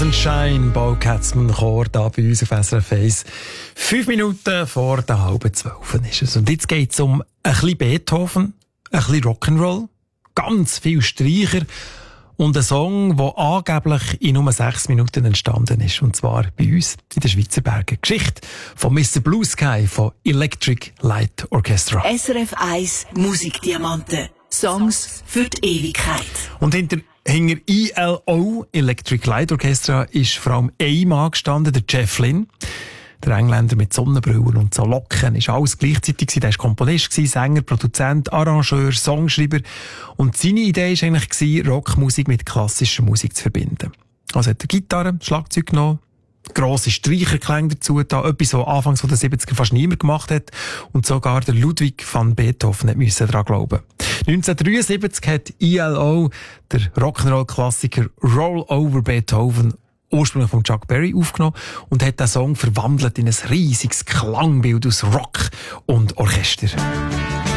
and Shine, Bo Katzmann Chor, da bei uns auf SRF 1. 5 Minuten vor der 11:30 ist es. Und jetzt geht es um ein bisschen Beethoven, ein bisschen Rock'n'Roll, ganz viel Streicher und ein Song, der angeblich in nur 6 Minuten entstanden ist. Und zwar bei uns in den Schweizer Bergen. Geschichte von Mr. Blue Sky von Electric Light Orchestra. SRF 1 Musikdiamanten. Songs für die Ewigkeit. Und hinter ILO, Electric Light Orchestra, ist vor allem ein Mann gestanden, der Jeff Lynne. Der Engländer mit Sonnenbrillen und so Locken. Ist alles gleichzeitig. Der war Komponist, Sänger, Produzent, Arrangeur, Songschreiber. Und seine Idee war eigentlich, Rockmusik mit klassischer Musik zu verbinden. Also hat er Gitarre, Schlagzeug genommen, grosse Streicherklänge dazu da, etwas, was anfangs der 70er fast niemand gemacht hat. Und sogar der Ludwig van Beethoven musste daran glauben. 1973 hat ILO der Rock'n'Roll-Klassiker Roll Over Beethoven ursprünglich von Chuck Berry aufgenommen und hat den Song verwandelt in ein riesiges Klangbild aus Rock und Orchester.